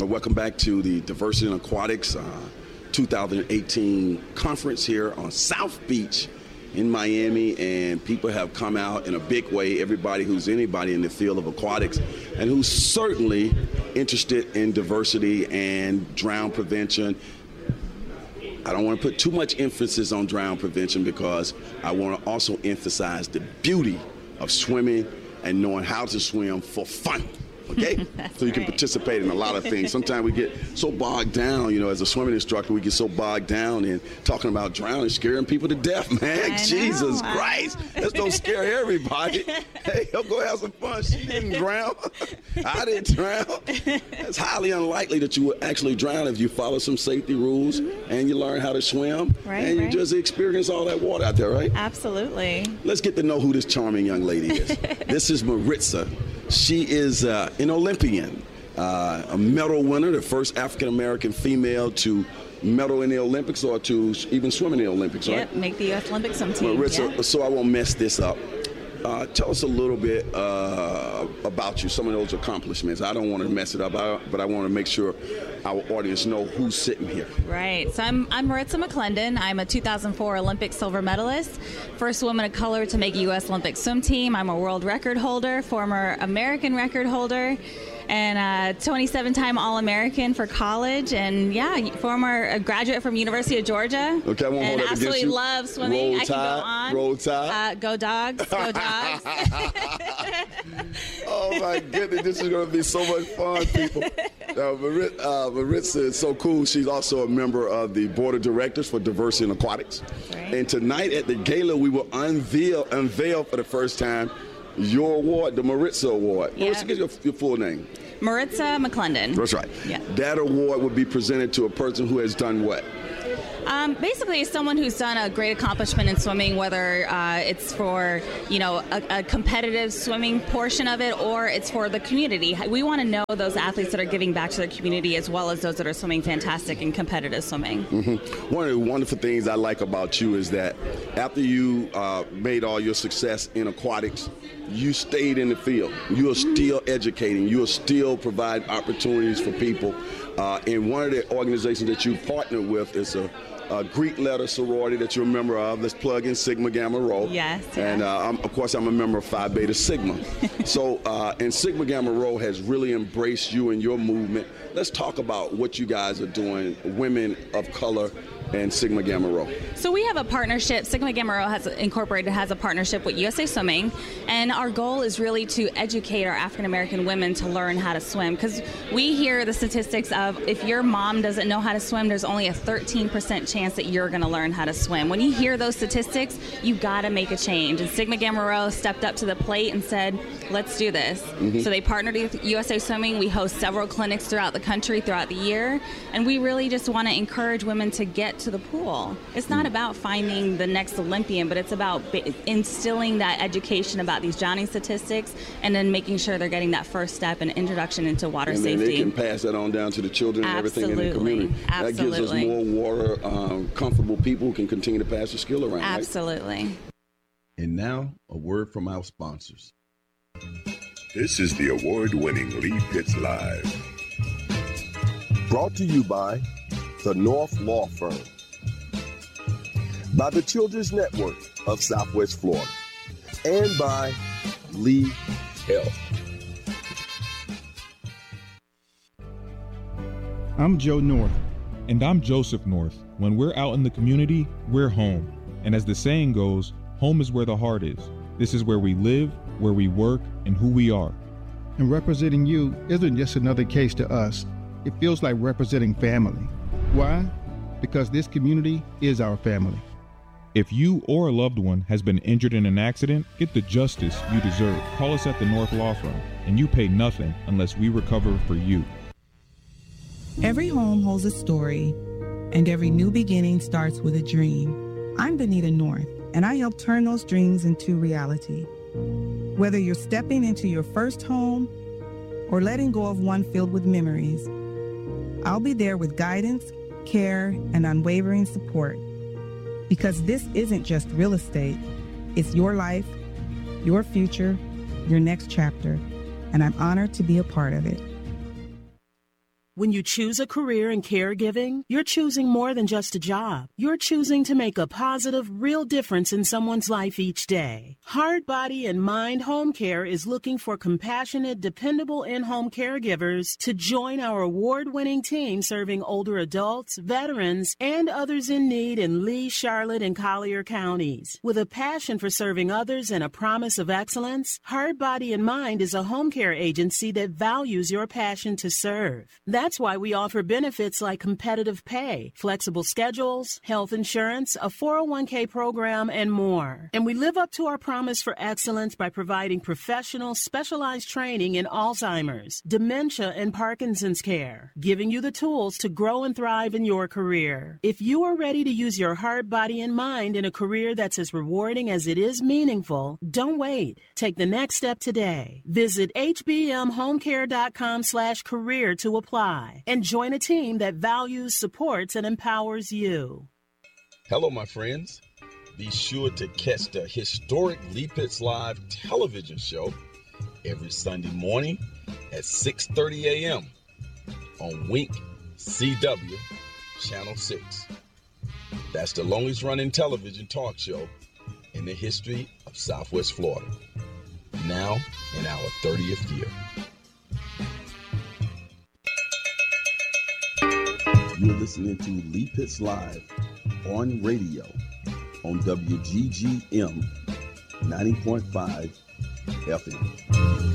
Welcome back to the Diversity in Aquatics 2018 conference here on South Beach in Miami, and people have come out in a big way, anybody in the field of aquatics and who's certainly interested in diversity and drown prevention. I don't want to put too much emphasis on drown prevention because I want to also emphasize the beauty of swimming and knowing how to swim for fun. Okay? So you can participate in a lot of things. Sometimes we get so bogged down, as a swimming instructor, we get so bogged down in talking about drowning, scaring people to death, man. Jesus Christ. Let's don't scare everybody. Hey, go have some fun. She didn't drown. I didn't drown. It's highly unlikely that you will actually drown if you follow some safety rules and you learn how to swim and you just experience all that water out there, right? Absolutely. Let's get to know who this charming young lady is. This is Maritza. She is an Olympian, a medal winner, the first African-American female to medal in the Olympics or to even swim in the Olympics, right? Yep, make the U.S. Olympic swim team. Maritza, so I won't mess this up. Tell us a little bit about you, some of those accomplishments. I don't want to mess it up, but I want to make sure our audience know who's sitting here. Right. So I'm Maritza McClendon. I'm a 2004 Olympic silver medalist, first woman of color to make a U.S. Olympic swim team. I'm a world record holder, former American record holder, and 27-time All-American for college, and former graduate from University of Georgia. Okay, I won't hold that absolutely against you. Love swimming. Roll I Tide, can go on. Roll Tide. Go Dogs. Go Dogs. Oh my goodness, this is going to be so much fun, people. Maritza is so cool. She's also a member of the board of directors for Diversity in Aquatics. Right. And tonight at the gala, we will unveil for the first time your award, the Maritza Award. Yeah. Maritza, give your full name. Maritza McClendon. That's right. Yeah. That award would be presented to a person who has done what? Basically, someone who's done a great accomplishment in swimming, whether it's for, a competitive swimming portion of it or it's for the community. We want to know those athletes that are giving back to their community as well as those that are swimming fantastic in competitive swimming. Mm-hmm. One of the wonderful things I like about you is that after you made all your success in aquatics, you stayed in the field. You are still educating. You are still providing opportunities for people. And one of the organizations that you partner with is a Greek letter sorority that you're a member of. Let's plug in Sigma Gamma Rho. Yes. And of course, I'm a member of Phi Beta Sigma. So, and Sigma Gamma Rho has really embraced you and your movement. Let's talk about what you guys are doing, women of color and Sigma Gamma Rho. So we have a partnership. Sigma Gamma Rho has a partnership with USA Swimming, and our goal is really to educate our African American women to learn how to swim, because we hear the statistics of if your mom doesn't know how to swim, there's only a 13% chance that you're going to learn how to swim. When you hear those statistics, you got to make a change. And Sigma Gamma Rho stepped up to the plate and said, let's do this. Mm-hmm. So they partnered with USA Swimming. We host several clinics throughout the country throughout the year, and we really just want to encourage women to get to the pool. It's not about finding the next Olympian, but it's about instilling that education about these drowning statistics and then making sure they're getting that first step and introduction into water safety. And then they can pass that on down to the children and everything in the community. Absolutely. That gives us more water comfortable people who can continue to pass the skill around. Absolutely. Right? And now, a word from our sponsors. This is the award-winning Lead Pits Live. Brought to you by the North Law Firm, by the Children's Network of Southwest Florida, and by Lee Health. I'm Joe North. And I'm Joseph North. When we're out in the community, we're home. And as the saying goes, home is where the heart is. This is where we live, where we work, and who we are. And representing you isn't just another case to us. It feels like representing family. Why? Because this community is our family. If you or a loved one has been injured in an accident, get the justice you deserve. Call us at the North Law Firm, and you pay nothing unless we recover for you. Every home holds a story, and every new beginning starts with a dream. I'm Benita North, and I help turn those dreams into reality. Whether you're stepping into your first home or letting go of one filled with memories, I'll be there with guidance, care, and unwavering support. Because this isn't just real estate, it's your life, your future, your next chapter, and I'm honored to be a part of it. When you choose a career in caregiving, you're choosing more than just a job. You're choosing to make a positive, real difference in someone's life each day. Heart, Body, and Mind Home Care is looking for compassionate, dependable in-home caregivers to join our award-winning team serving older adults, veterans, and others in need in Lee, Charlotte, and Collier counties. With a passion for serving others and a promise of excellence, Heart, Body, and Mind is a home care agency that values your passion to serve. That's why we offer benefits like competitive pay, flexible schedules, health insurance, a 401k program, and more. And we live up to our promise for excellence by providing professional, specialized training in Alzheimer's, dementia, and Parkinson's care, giving you the tools to grow and thrive in your career. If you are ready to use your heart, body, and mind in a career that's as rewarding as it is meaningful, don't wait. Take the next step today. Visit hbmhomecare.com/career to apply and join a team that values, supports, and empowers you. Hello, my friends. Be sure to catch the historic Lee Pitts Live television show every Sunday morning at 6:30 a.m. on Wink CW Channel 6. That's the longest running television talk show in the history of Southwest Florida. Now in our 30th year. You're listening to Lee Pitts Live on radio on WGGM 90.5 FM.